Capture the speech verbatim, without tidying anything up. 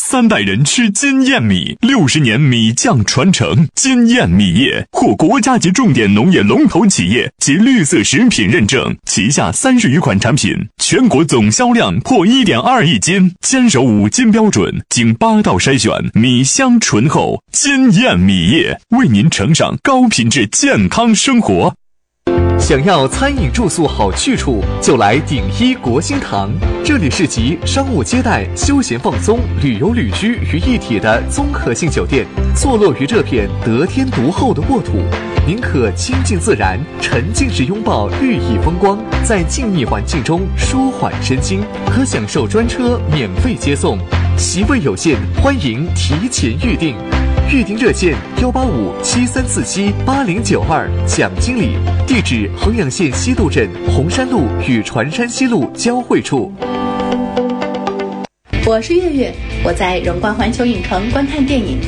三代人吃金燕米，六十年米酱传承。金燕米业获国家级重点农业龙头企业及绿色食品认证，旗下三十余款产品，全国总销量破 一点二亿斤，坚守五金标准，经八道筛选，米香醇厚。金燕米业为您呈上高品质健康生活。 想要餐饮住宿好去处，就来鼎一国兴堂。这里是集商务接待、休闲放松、旅游旅居于一体的综合性酒店，坐落于这片得天独厚的沃土。您可亲近自然，沉浸式拥抱绿意风光，在静谧环境中舒缓身心，可享受专车免费接送。席位有限，欢迎提前预订。预订热线幺八五七三四七八零九二，蒋经理。地址衡阳县西渡镇红山路与船山西路交汇处。 我是月月，我在荣观环球影城观看电影。